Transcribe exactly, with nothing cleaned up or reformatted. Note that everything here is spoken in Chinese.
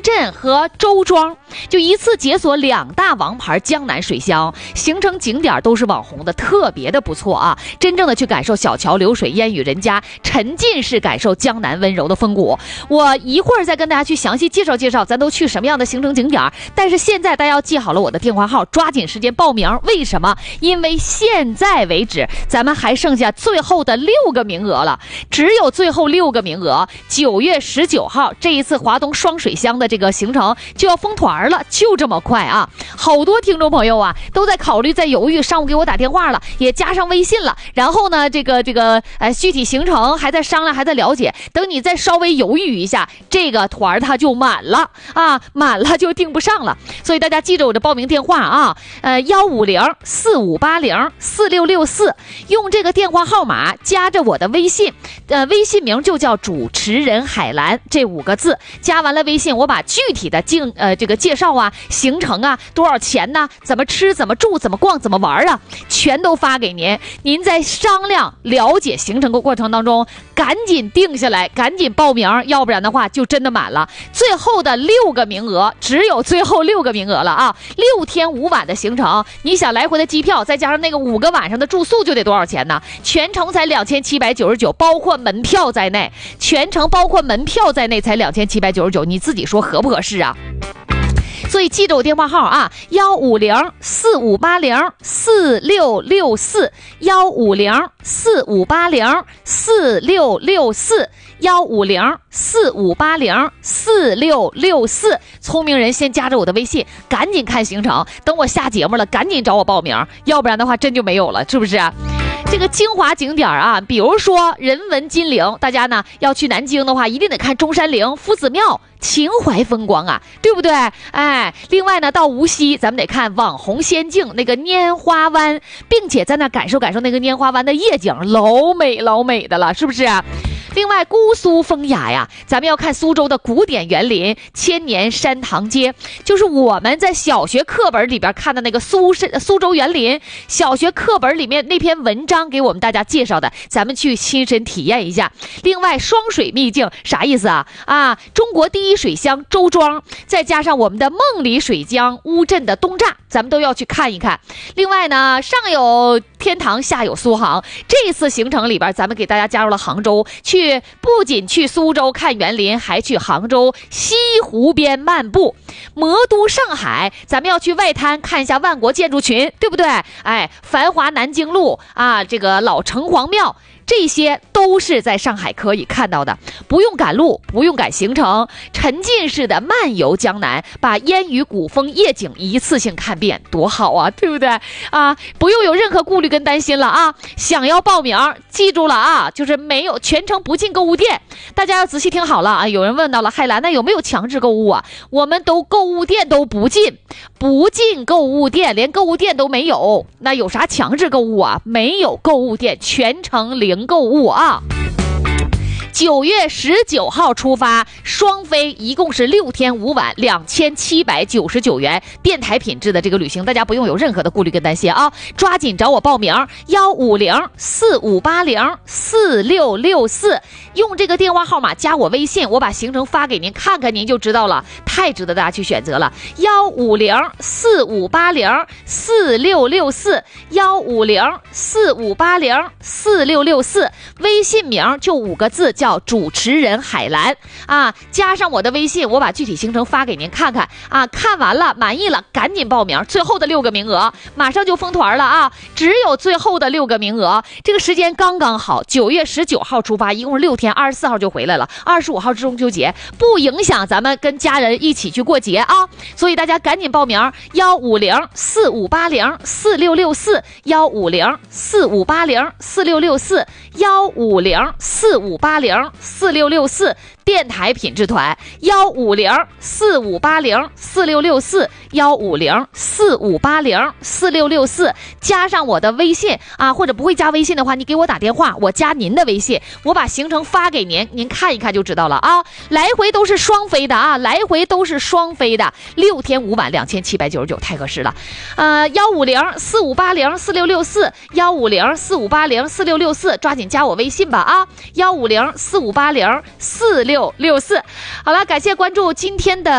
镇和周庄，就一次解锁两大王牌江南水乡，行程景点都是网红的，特别的不错啊！真正的去感受小桥流水、烟雨人家，沉浸式感受江南温柔的风骨。我一会儿再跟大家去详细介绍介绍，咱都去什么样的行程景点。但是现在大家要记好了我的电话号，抓紧时间报名。为什么？因为现在为止，咱们还剩下最后的六个名额了，只有最后六个名额。九月十九号，这一次华东双水乡的这个行程就要封团了，就这么快啊！好多听众朋友啊，都在考虑，在犹豫，上午给我打电话了，也加上微信了。然后呢，这个这个呃，具体行程还在商量，还在了解。等你再稍微犹豫一下，这个团它就满了啊，满了就订不上了。所以大家记着我的报名电话啊，呃，幺五零四五八零四六六四，用这个电话号码加着我的微信，呃，微信名就叫主持人海兰这五个字。加完了微信，我把具体的经呃这个介绍啊、行程啊、多少钱呢、怎么吃、怎么住、怎么逛、怎么玩啊，全都发给您。您在商量了解行程的过程当中，赶紧定下来，赶紧报名，要不然的话就真的满了。最后的六个名额，只有最后六个名额了啊！六天五晚的行程，你想来回的机票，再加上那个五个晚上的住宿，就得多少钱呢？全程才两千七百九十九，包括门票在内，全程包括门票在内才两千七百九十九，你自己说合不合适啊？所以记着我电话号啊，幺五零四五八零四六六四，幺五零四五八零四六六四，幺五零四五八零四六六四。聪明人先加着我的微信，赶紧看行程，等我下节目了，赶紧找我报名，要不然的话真就没有了，是不是？这个精华景点啊，比如说人文金陵，大家呢要去南京的话，一定得看中山陵、夫子庙，秦淮风光啊，对不对？哎，另外呢，到无锡咱们得看网红仙境那个拈花湾，并且在那感受感受那个拈花湾的夜景，老美老美的了，是不是？另外，姑苏风雅呀，咱们要看苏州的古典园林、千年山塘街，就是我们在小学课本里边看的那个苏苏州园林，小学课本里面那篇文章给我们大家介绍的，咱们去亲身体验一下。另外，双水秘境啥意思啊？啊，中国第一水乡周庄，再加上我们的梦里水乡乌镇的东栅，咱们都要去看一看。另外呢，上有天堂，下有苏杭，这一次行程里边，咱们给大家加入了杭州，去不仅去苏州看园林，还去杭州西湖边漫步。魔都上海，咱们要去外滩看一下万国建筑群，对不对？哎，繁华南京路啊，这个老城隍庙，这些都是在上海可以看到的，不用赶路，不用赶行程，沉浸式的漫游江南，把烟雨古风夜景一次性看遍，多好啊，对不对啊？不用有任何顾虑跟担心了啊！想要报名，记住了啊，就是没有全程不进购物店，大家要仔细听好了啊！有人问到了，海兰，那有没有强制购物啊？我们都购物店都不进，不进购物店，连购物店都没有，那有啥强制购物啊？没有购物店，全程零购物啊！九月十九号出发，双飞，一共是六天五晚，两千七百九十九元，电台品质的这个旅行，大家不用有任何的顾虑跟担心啊！抓紧找我报名，幺五零四五八零四六六四，用这个电话号码加我微信，我把行程发给您看看，您就知道了，太值得大家去选择了。幺五零四五八零四六六四，幺五零四五八零四六六四，微信名就五个字，叫主持人海兰啊，加上我的微信，我把具体行程发给您看看啊，看完了满意了，赶紧报名，最后的六个名额马上就封团了啊，只有最后的六个名额，这个时间刚刚好，九月十九号出发，一共是六天，二十四号就回来了，二十五号是中秋节，不影响咱们跟家人一起去过节啊，所以大家赶紧报名，幺五零四五八零四六六四，幺五零四五八零四六六四，幺五零四五八零四六六四，电台品质团，幺五零四五八零四六六四，幺五零四五八零四六六四，加上我的微信啊，或者不会加微信的话，你给我打电话，我加您的微信，我把行程发给您，您看一看就知道了啊。来回都是双飞的啊，来回都是双飞的，六天五晚两千七百九十九，太合适了。呃，幺五零四五八零四六六四，幺五零四五八零四六六四，抓紧加我微信吧啊，幺五零四五八零四六六四。好了，感谢关注今天的